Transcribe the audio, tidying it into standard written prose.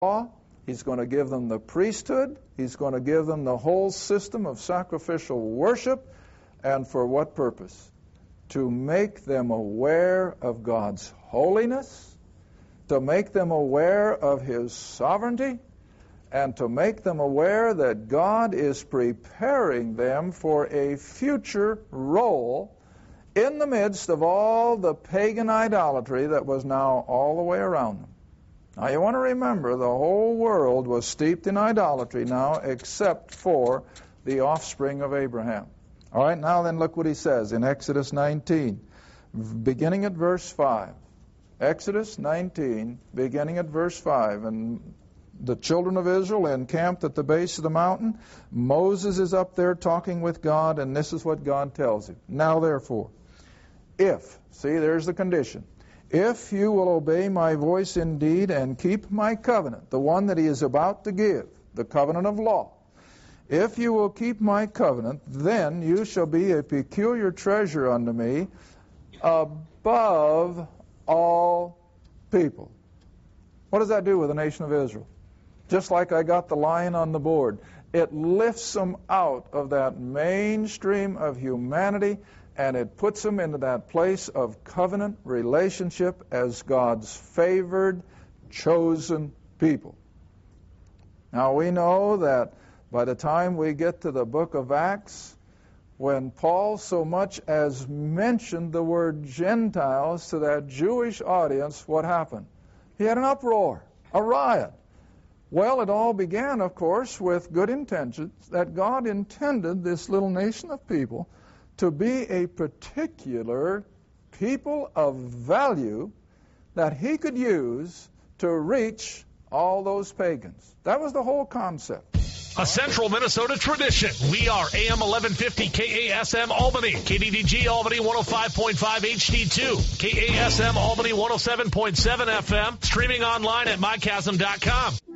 law. He's going to give them the priesthood. He's going to give them the whole system of sacrificial worship. And for what purpose? To make them aware of God's holiness, to make them aware of His sovereignty, and to make them aware that God is preparing them for a future role in the midst of all the pagan idolatry that was now all the way around them. Now you want to remember, the whole world was steeped in idolatry now except for the offspring of Abraham. All right, now then look what he says in Exodus 19, beginning at verse 5. Exodus 19, beginning at verse 5. And the children of Israel encamped at the base of the mountain. Moses is up there talking with God, and this is what God tells him. Now therefore, see, there's the condition. If you will obey my voice indeed and keep my covenant, the one that he is about to give, the covenant of law, if you will keep my covenant, then you shall be a peculiar treasure unto me above all people. What does that do with the nation of Israel? Just like I got the lion on the board, it lifts them out of that mainstream of humanity, and it puts them into that place of covenant relationship as God's favored, chosen people. Now we know that by the time we get to the book of Acts, when Paul so much as mentioned the word Gentiles to that Jewish audience, what happened? He had an uproar, a riot. Well, it all began, of course, with good intentions, that God intended this little nation of people to be a particular people of value that he could use to reach all those pagans. That was the whole concept. A Central Minnesota tradition. We are AM 1150 KASM Albany, KDDG Albany 105.5 HD2, KASM Albany 107.7 FM, streaming online at mychasm.com.